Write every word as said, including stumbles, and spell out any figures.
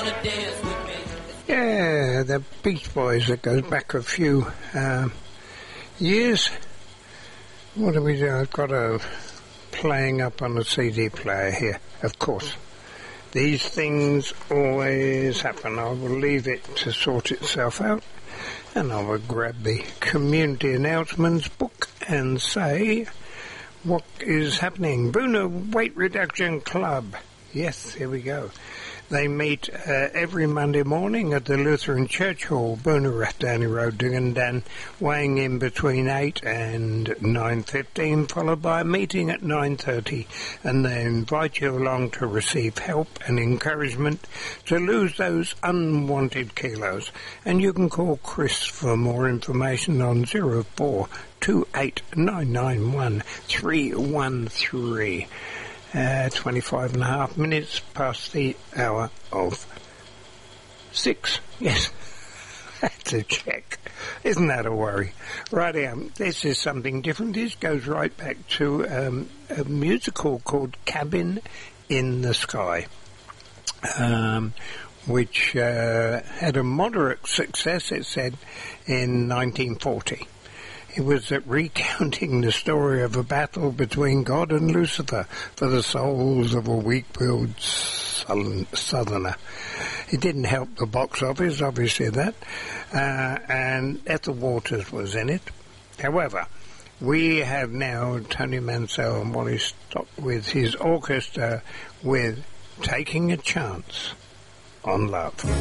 Yeah, the Beach Boys, that goes back a few um, years. What do we do? I've got a playing up on the C D player here, of course. These things always happen. I will leave it to sort itself out, and I will grab the community announcements book and say what is happening. Boonah Weight Reduction Club. Yes, here we go. They meet uh, every Monday morning at the Lutheran Church Hall, Boonah, Rathdownie Road, Dungandan, weighing in between eight and nine fifteen, followed by a meeting at nine thirty, and they invite you along to receive help and encouragement to lose those unwanted kilos. And you can call Chris for more information on zero four two eight nine nine one three one three. Uh, twenty-five and a half minutes past the hour of six. Yes, that's a check. Isn't that a worry? Right, um, this is something different. This goes right back to um, a musical called Cabin in the Sky, um, which uh, had a moderate success, it said, in nineteen forty. It was uh, recounting the story of a battle between God and Lucifer for the souls of a weak-willed southerner. It didn't help the box office, obviously, that. Uh, and Ethel Waters was in it. However, we have now Tony Mansell and Wally Stock with his orchestra with Taking a Chance on Love.